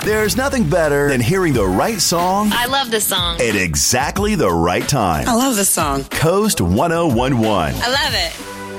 There's nothing better than hearing the right song I love this song. at exactly the right time. I love this song. Coast 1011. I love it.